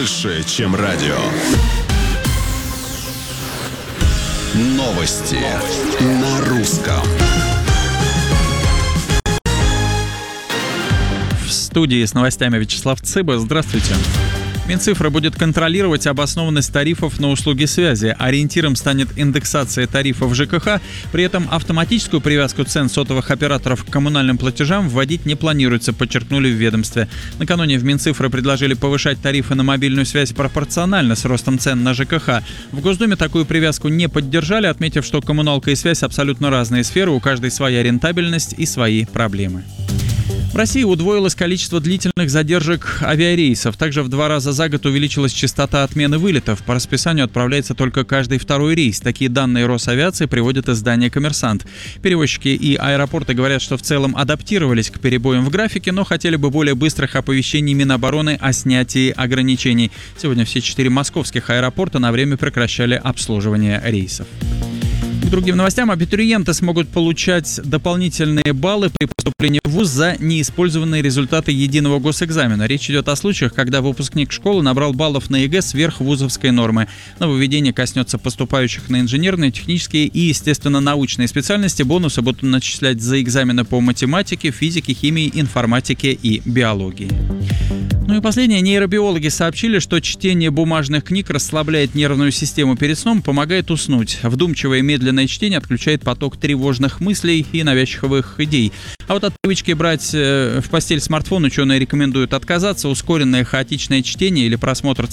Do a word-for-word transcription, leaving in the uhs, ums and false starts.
больше, чем радио. Новости на русском. В студии с новостями Вячеслав Цыба. Здравствуйте. Минцифра будет контролировать обоснованность тарифов на услуги связи. Ориентиром станет индексация тарифов ЖКХ. При этом автоматическую привязку цен сотовых операторов к коммунальным платежам вводить не планируется, подчеркнули в ведомстве. Накануне в Минцифры предложили повышать тарифы на мобильную связь пропорционально с ростом цен на ЖКХ. В Госдуме такую привязку не поддержали, отметив, что коммуналка и связь абсолютно разные сферы, у каждой своя рентабельность и свои проблемы. В России удвоилось количество длительных задержек авиарейсов. Также в два раза за год увеличилась частота отмены вылетов. По расписанию отправляется только каждый второй рейс. Такие данные Росавиации приводит издание «Коммерсант». Перевозчики и аэропорты говорят, что в целом адаптировались к перебоям в графике, но хотели бы более быстрых оповещений Минобороны о снятии ограничений. Сегодня все четыре московских аэропорта на время прекращали обслуживание рейсов. К другим новостям. Абитуриенты смогут получать дополнительные баллы при поступлении в вуз за неиспользованные результаты единого госэкзамена. Речь идет о случаях, когда выпускник школы набрал баллов на ЕГЭ сверх вузовской нормы. Нововведение коснется поступающих на инженерные, технические и, естественно, научные специальности. Бонусы будут начислять за экзамены по математике, физике, химии, информатике и биологии. Ну и последнее. Нейробиологи сообщили, что чтение бумажных книг расслабляет нервную систему перед сном, помогает уснуть. Вдумчивое и медленное чтение отключает поток тревожных мыслей и навязчивых идей. А вот от привычки брать в постель смартфон ученые рекомендуют отказаться. Ускоренное хаотичное чтение или просмотр